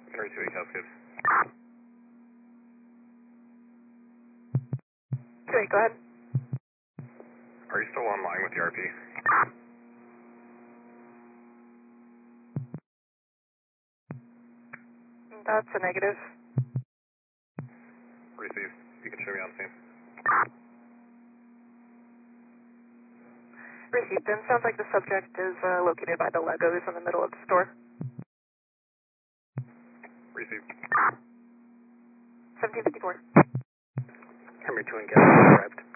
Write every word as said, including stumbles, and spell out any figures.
thirty-two eight Cascade. Great, go ahead. Are you still online with the R P? That's a negative. Received. You can show me on scene. Received. And sounds like the subject is uh, located by the Legos in the middle of the store. Received. seventeen fifty-four. Camry two and Gas arrived.